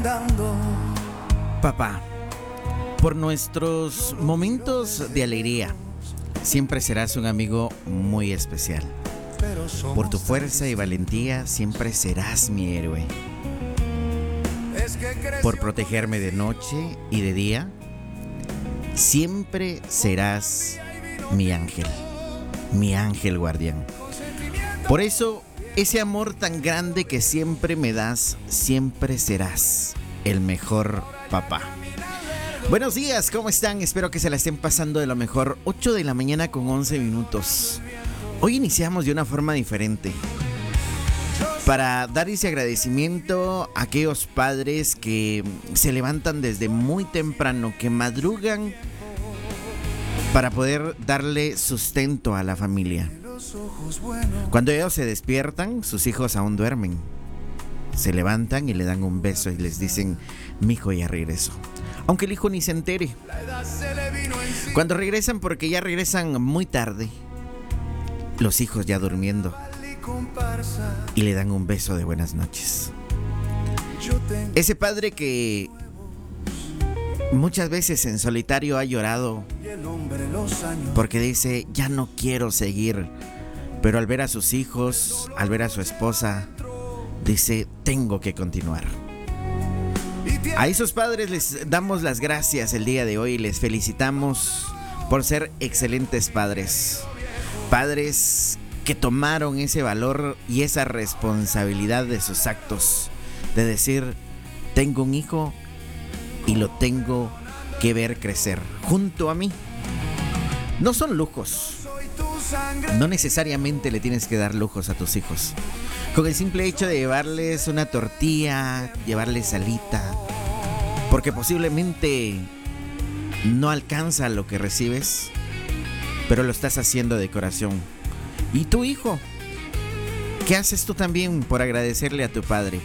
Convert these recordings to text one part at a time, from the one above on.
andando. Papá, por nuestros momentos de alegría, siempre serás un amigo muy especial. Por tu fuerza y valentía, siempre serás mi héroe. Por protegerme de noche y de día, siempre serás mi ángel guardián. Por eso, ese amor tan grande que siempre me das, siempre serás el mejor papá. Buenos días, ¿cómo están? Espero que se la estén pasando de lo mejor. 8 de la mañana con 11 minutos. Hoy iniciamos de una forma diferente, para dar ese agradecimiento a aquellos padres que se levantan desde muy temprano, que madrugan para poder darle sustento a la familia. Cuando ellos se despiertan, sus hijos aún duermen. Se levantan y le dan un beso y les dicen: mijo, ya regreso. Aunque el hijo ni se entere. Cuando regresan, porque ya regresan muy tarde, los hijos ya durmiendo, y le dan un beso de buenas noches. Ese padre que muchas veces en solitario ha llorado porque dice: ya no quiero seguir. Pero al ver a sus hijos, al ver a su esposa, dice: tengo que continuar. A esos padres les damos las gracias el día de hoy. Les felicitamos por ser excelentes padres. Padres que tomaron ese valor y esa responsabilidad de sus actos, de decir: tengo un hijo y lo tengo que ver crecer junto a mí. No son lujos. No necesariamente le tienes que dar lujos a tus hijos. Con el simple hecho de llevarles una tortilla, llevarles salita, porque posiblemente no alcanza lo que recibes, pero lo estás haciendo de corazón. ¿Y tu hijo? ¿Qué haces tú también por agradecerle a tu padre?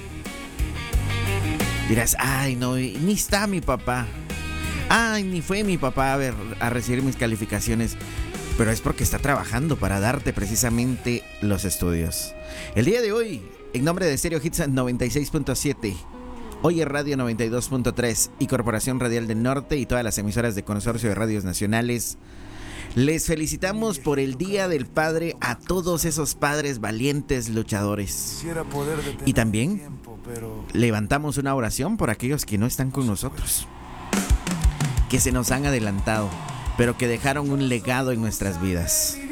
Dirás: ay, no, ni está mi papá. Ay, ni fue mi papá a recibir mis calificaciones. Pero es porque está trabajando para darte precisamente los estudios. El día de hoy, en nombre de Stereo Hits 96.7, Oye Radio 92.3 y Corporación Radial del Norte y todas las emisoras de Consorcio de Radios Nacionales, les felicitamos por el Día del Padre a todos esos padres valientes luchadores. Y también levantamos una oración por aquellos que no están con nosotros, que se nos han adelantado, pero que dejaron un legado en nuestras vidas.